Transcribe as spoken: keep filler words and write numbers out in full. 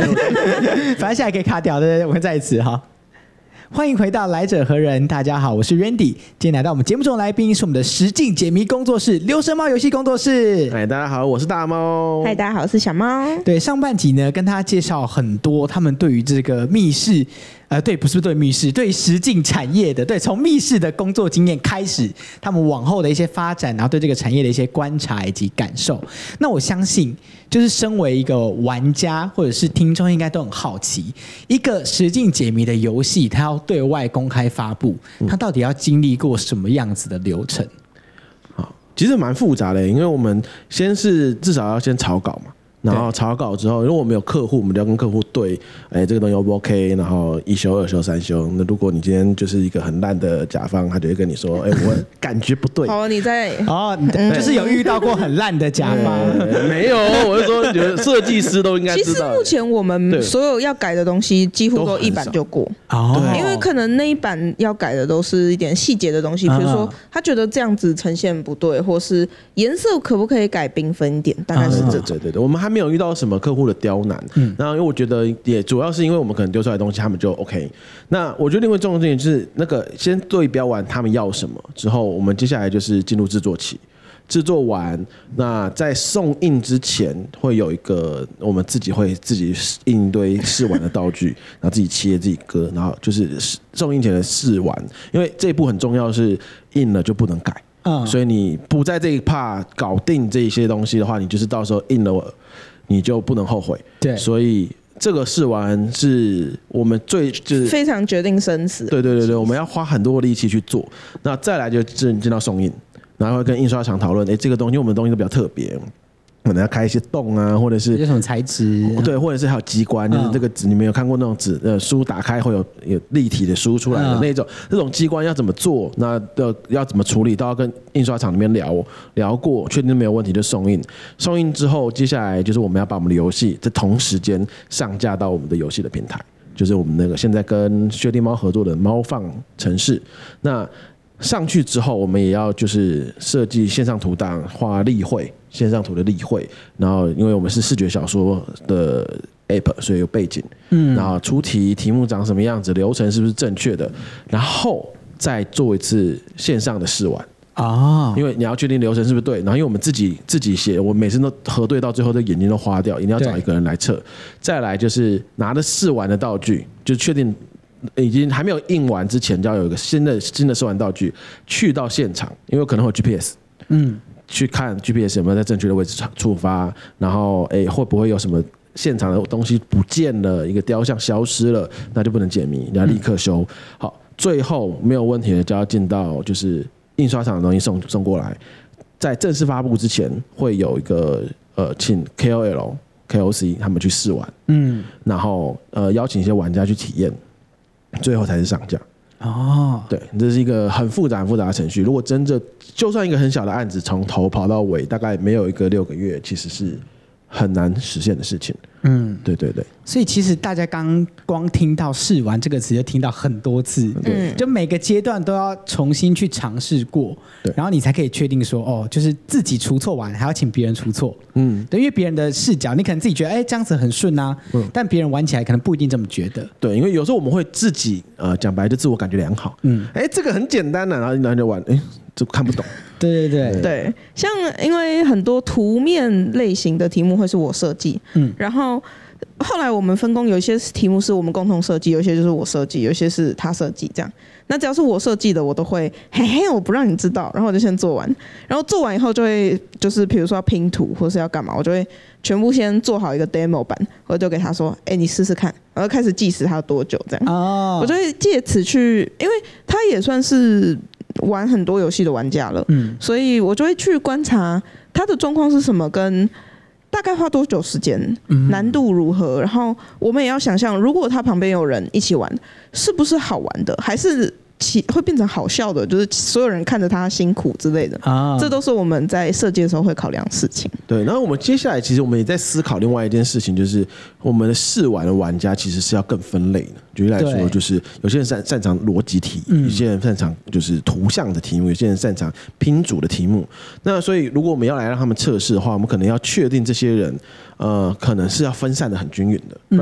反正现在可以卡掉的，我们再一次哈。欢迎回到来者何人，大家好，我是 Randy。今天来到我们节目中的来宾是我们的实境解谜工作室溜声猫游戏工作室。 嗨，大家好，我是大猫。 嗨，大家好，我是小猫。 对，上半集呢，跟大家介绍很多他们对于这个密室。呃，对，不是对密室，对实境产业的，对，从密室的工作经验开始，他们往后的一些发展，然后对这个产业的一些观察以及感受。那我相信，就是身为一个玩家或者是听众，应该都很好奇，一个实境解谜的游戏，它要对外公开发布，它到底要经历过什么样子的流程？ 好，其实蛮复杂的，因为我们先是至少要先草稿嘛。然后草稿之后，如果我们有客户，我们就要跟客户对，哎，这个东西 O 不 OK？ 然后一修、二修、三修。那如果你今天就是一个很烂的甲方，他就会跟你说，哎，我感觉不对。 哦，你在哦，就是有遇到过很烂的甲方？ 没有，我是说，觉得设计师都应该知道。 其实目前我们所有要改的东西，几乎都一版就过。 哦， 因为可能那一版要改的都是一点细节的东西，比如说他觉得这样子呈现不对，或是颜色可不可以改缤纷一点，大概是这种。 对对对，我们还没有遇到什么客户的刁难。嗯，然后因为我觉得也主要是因为我们可能丢出来的东西，他们就 OK。那我觉得另外重要的点就是那个先对标完他们要什么之后，我们接下来就是进入制作期。制作完，那在送印之前会有一个，我们自己会自己印一堆试玩的道具，然后自己切自己割，然后就是送印前的试玩，因为这一步很重要，是印了就不能改。嗯，所以你不在这一 part 搞定这些东西的话，你就是到时候印了，你就不能后悔。对，所以这个试玩是我们最就是非常决定生死。 对对对对，我们要花很多力气去做。那再来就进进到送印。然后会跟印刷厂讨论，哎，这个东西我们的东西都比较特别，可能要开一些洞啊，或者是有什么材质， 对，或者是还有机关，就是这个纸，你们有看过那种纸呃书打开会有有立体的书出来的那种，这种机关要怎么做，那要要怎么处理，都要跟印刷厂里面聊聊过，确定没有问题就送印。送印之后，接下来就是我们要把我们的游戏在同时间上架到我们的游戏的平台，就是我们那个现在跟薛定猫合作的猫放城市，那。上去之后，我们也要就是设计线上图档，画例会，线上图的例会。然后，因为我们是视觉小说的 app， 所以有背景。嗯。然后出题，题目长什么样子，流程是不是正确的，然后再做一次线上的试玩。啊。因为你要确定流程是不是对，然后因为我们自己自己写，我每次都核对到最后，的眼睛都花掉，一定要找一个人来测。再来就是拿着试玩的道具，就确定。已经还没有印完之前，就要有一个新的新的试玩道具去到现场，因为可能会有 G P S， 嗯，去看 G P S 有没有在正确的位置触发，然后哎会不会有什么现场的东西不见了，一个雕像消失了，那就不能解谜，你要立刻修。好，最后没有问题的就要进到就是印刷厂的东西送送过来，在正式发布之前会有一个呃请 K O L、K O C 他们去试玩，嗯，然后呃邀请一些玩家去体验。最后才是上架哦，对，这是一个很复杂、很复杂的程序。如果真的就算一个很小的案子，从头跑到尾，大概没有一个六个月，其实是很难实现的事情。嗯，对对对。 所以其实大家刚光听到试玩这个词就听到很多次，对，就每个阶段都要重新去尝试过，然后你才可以确定说，哦，就是自己出错完还要请别人出错，嗯，对，因为别人的视角，你可能自己觉得，哎，这样子很顺啊，嗯，但别人玩起来可能不一定这么觉得， 对，因为有时候我们会自己呃讲白就自我感觉良好，嗯，哎，这个很简单的、啊，然后然后就玩，哎，这看不懂， 对对对对，像因为很多图面类型的题目会是我设计，嗯，然后。后来我们分工，有一些题目是我们共同设计，有一些就是我设计，有一些是他设计，这样。那只要是我设计的，我都会嘿嘿，我不让你知道，然后我就先做完，然后做完以后就会就是比如说要拼图或是要干嘛，我就会全部先做好一个 demo 版，我就给他说，哎、欸，你试试看，然后开始计时他有多久这样。哦，我就会借此去，因为他也算是玩很多游戏的玩家了，嗯，所以我就会去观察他的状况是什么跟。大概花多久时间？难度如何？然后我们也要想象，如果他旁边有人一起玩，是不是好玩的？还是会变成好笑的？就是所有人看着他辛苦之类的啊，这都是我们在设计的时候会考量的事情。 对，然后我们接下来其实我们也在思考另外一件事情，就是我们的试玩的玩家其实是要更分类的。举例来说，就是有些人擅擅长逻辑题，有些人擅长就是图像的题目，有些人擅长拼组的题目。那所以如果我们要来让他们测试的话，我们可能要确定这些人呃可能是要分散的很均匀的。